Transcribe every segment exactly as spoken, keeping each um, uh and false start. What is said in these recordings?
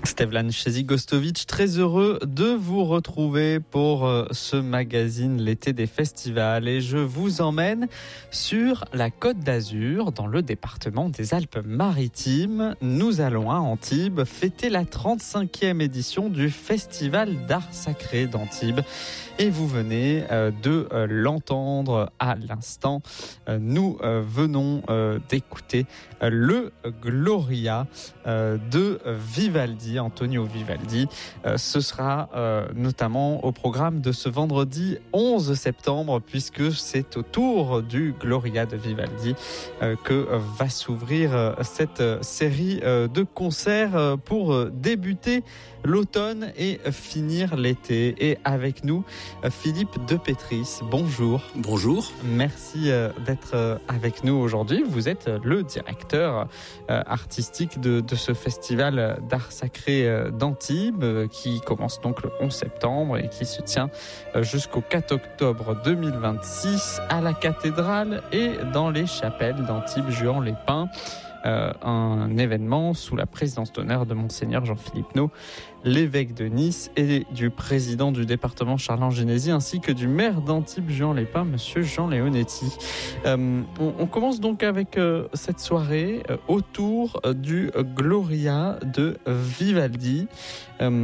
Stevlan Chesy-Gostovic, très heureux de vous retrouver pour ce magazine L'été des festivals. Et je vous emmène sur la Côte d'Azur, dans le département des Alpes-Maritimes. Nous allons à Antibes fêter la trente-cinquième édition du Festival d'art sacré d'Antibes. Et vous venez de l'entendre à l'instant. Nous venons d'écouter le Gloria de Vivaldi, Antonio Vivaldi. Ce sera notamment au programme de ce vendredi onze septembre, puisque c'est au tour du Gloria de Vivaldi que va s'ouvrir cette série de concerts pour débuter l'automne et finir l'été. Et avec nous, Philippe de Petris. Bonjour. Bonjour. Merci d'être avec nous aujourd'hui. Vous êtes le directeur artistique de, de ce festival d'art sacré d'Antibes qui commence donc le onze septembre et qui se tient jusqu'au quatre octobre deux mille vingt-six à la cathédrale et dans les chapelles d'Antibes-Juan-les-Pins. Euh, un événement sous la présidence d'honneur de Monseigneur Jean-Philippe Naud, l'évêque de Nice, et du président du département Charles Genesi, ainsi que du maire d'Antibes-Juan-les-Pins, monsieur Jean Leonetti. Euh, on, on commence donc avec euh, cette soirée euh, autour euh, du Gloria de Vivaldi. Euh,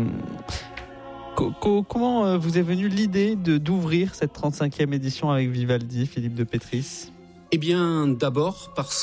co- co- comment euh, vous est venue l'idée de, d'ouvrir cette trente-cinquième édition avec Vivaldi, Philippe de Petris ? Eh bien, d'abord parce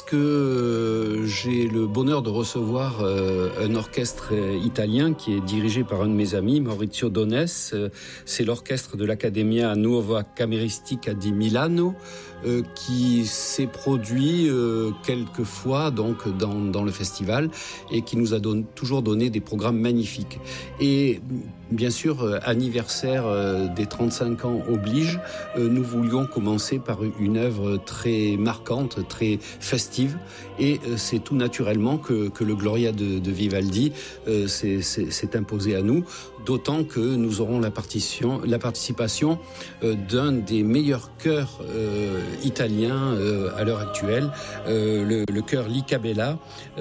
que j'ai le bonheur de recevoir euh, un orchestre italien qui est dirigé par un de mes amis, Maurizio Dones. C'est l'orchestre de l'Accademia Nuova Cameristica di Milano euh, qui s'est produit euh, quelques fois donc dans, dans le festival et qui nous a don- toujours donné des programmes magnifiques. Et bien sûr, euh, anniversaire euh, des trente-cinq ans oblige, euh, nous voulions commencer par une œuvre très marquante, très festive, et euh, c'est tout naturellement que, que le Gloria de, de Vivaldi euh, s'est, s'est, s'est imposé à nous, d'autant que nous aurons la, partition, la participation euh, d'un des meilleurs chœurs euh, italiens euh, à l'heure actuelle, euh, le, le chœur Licabella,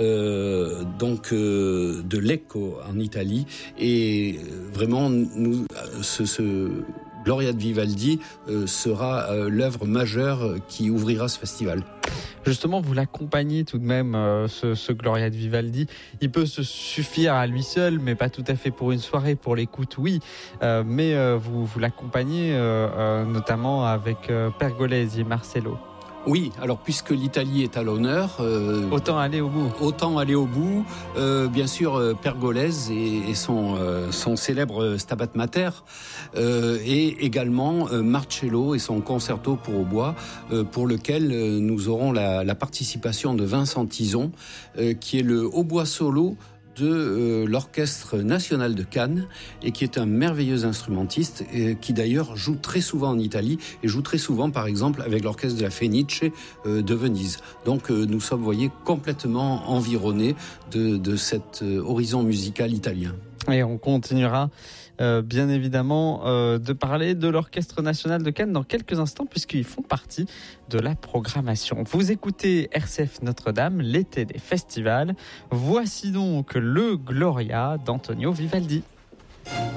euh, donc euh, de Lecco en Italie, et vraiment nous, ce, ce Gloria de Vivaldi euh, sera euh, l'œuvre majeure qui ouvrira ce festival. Justement, vous l'accompagnez tout de même, euh, ce, ce Gloria de Vivaldi. Il peut se suffire à lui seul, mais pas tout à fait pour une soirée, pour l'écoute, oui. Euh, mais euh, vous, vous l'accompagnez euh, euh, notamment avec euh, Pergolesi et Marcello. Oui, alors puisque l'Italie est à l'honneur, euh, autant aller au bout. Autant aller au bout. Euh, bien sûr, euh, Pergolesi et, et son, euh, son célèbre Stabat Mater, euh, et également euh, Marcello et son concerto pour hautbois, euh, pour lequel euh, nous aurons la, la participation de Vincent Tison, euh, qui est le hautbois solo de euh, l'Orchestre National de Cannes et qui est un merveilleux instrumentiste et qui d'ailleurs joue très souvent en Italie et joue très souvent par exemple avec l'Orchestre de la Fenice euh, de Venise. Donc euh, nous sommes, vous voyez, complètement environnés de, de cet euh, horizon musical italien. Et on continuera euh, bien évidemment euh, de parler de l'Orchestre National de Cannes dans quelques instants puisqu'ils font partie de la programmation. Vous écoutez R C F Notre-Dame, l'été des festivals. Voici donc le Gloria d'Antonio Vivaldi.